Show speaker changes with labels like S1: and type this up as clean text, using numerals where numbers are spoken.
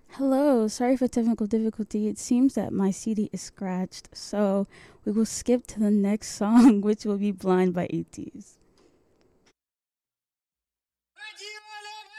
S1: Hello, sorry for technical difficulty. It seems that my CD is scratched, so we will skip to the next song, which will be Blind by ATEEZ.